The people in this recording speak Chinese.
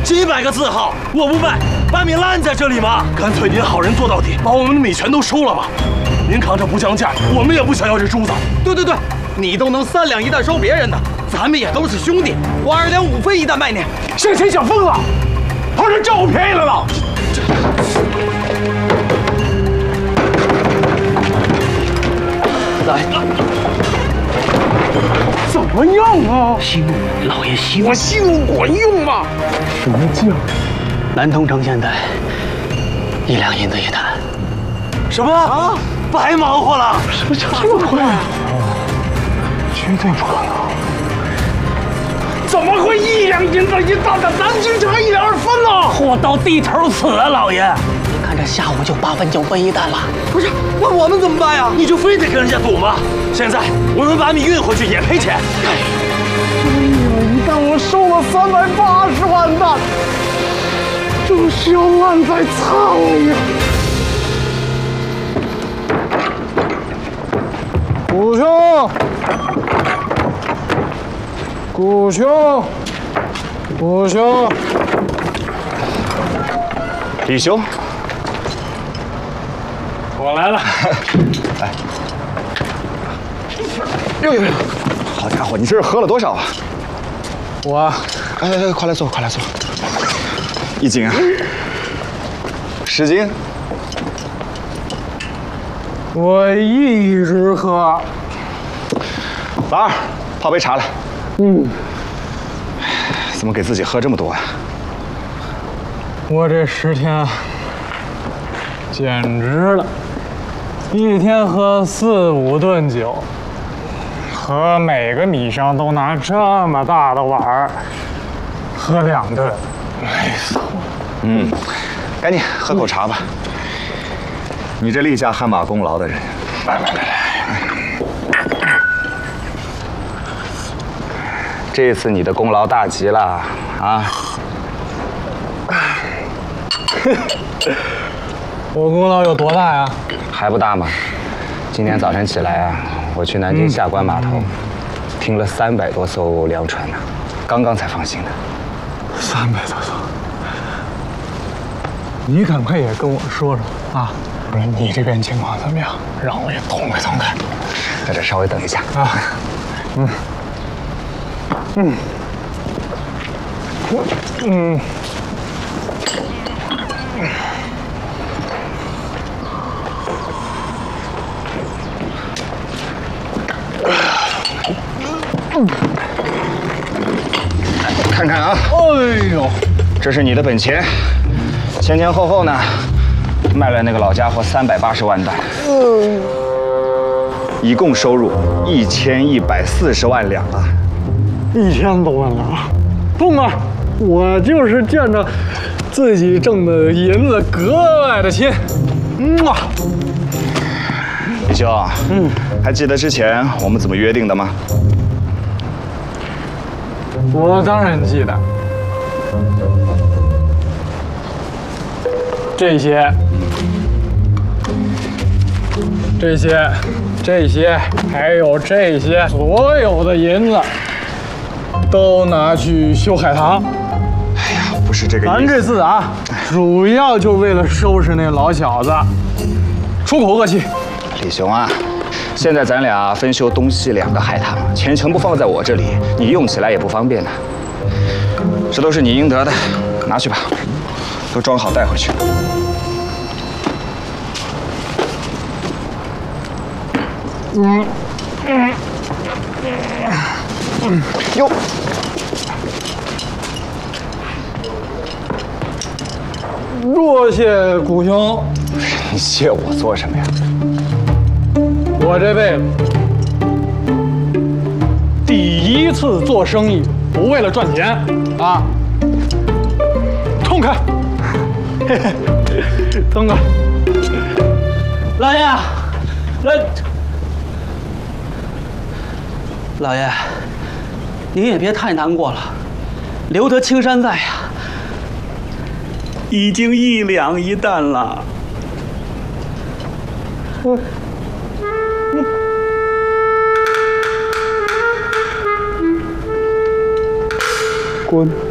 几百个字号，我不卖，把米烂在这里吗？ 干脆您好人做到底，把我们的米全都收了吧。您扛着不降价，我们也不想要这珠子。 对，你都能3两一担收别人的，咱们也都是兄弟，我2两5分一担卖你。 是谁想疯了？他是占我便宜了呢！ 来， 怎么样啊？ 息怒，老爷息怒。 我息怒管用吗？什么价？ 南通城现在1两银子一担。 什么啊？白忙活了？ 什么价这么快啊？绝对不可能！怎么会1两银子一担的？南京城1两2分呢？ 货到地头死啊，老爷！ 你看这下午就8分9分一担了。不是，那我们怎么办呀？ 你就非得跟人家赌吗？现在我们把米运回去也赔钱。 一担我收了380万担，这是要烂在仓里。古兄，古兄，古兄， 李兄， 我来了。 来。哟，好家伙，你这是喝了多少啊？ 我， 哎，快来坐，快来坐。1斤啊？10斤？ 我一直喝。 老二，泡杯茶来。怎么给自己喝这么多啊？ 我这10天简直了，一天喝4、5顿酒，和每个米商都拿这么大的碗儿喝2顿，累死我！ 赶紧喝口茶吧。你这立下汗马功劳的人，来。这次你的功劳大极了啊！ 我功劳有多大呀？ 还不大吗？今天早晨起来啊，我去南京下关码头，停了300多艘粮船呢，刚刚才放行的。 300多艘，你赶快也跟我说说啊！不是你这边情况怎么样？让我也痛快痛快。 在这稍微等一下啊。 看看啊！ 哎呦， 这是你的本钱，前前后后呢，卖了那个老家伙380万担，一共收入1140万两啊 ！1000多万了啊！痛啊！我就是见着自己挣的银子格外的亲。 李兄，还记得之前我们怎么约定的吗？ 我当然记得。这些，还有这些，所有的银子都拿去修海棠。 哎呀，不是这个意思。 咱这次啊，主要就为了收拾那老小子，出口恶气。 李兄啊，现在咱俩分修东西2个海棠，钱全部放在我这里，你用起来也不方便呢。这都是你应得的，拿去吧，都装好带回去。哟， 多谢古兄。 你谢我做什么呀？ 我这辈子第一次做生意，不为了赚钱啊！痛快，痛快！ 老爷，老爷，您也别太难过了，留得青山在呀。已经1两一担了。 滚！